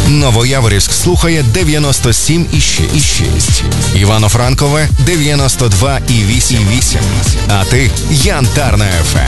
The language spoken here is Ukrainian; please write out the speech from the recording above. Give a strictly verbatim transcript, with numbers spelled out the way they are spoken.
Новояворівськ слухає дев'яносто сім і шість. Івано-Франкове дев'яносто два і вісім. А ти Янтарна еф ем.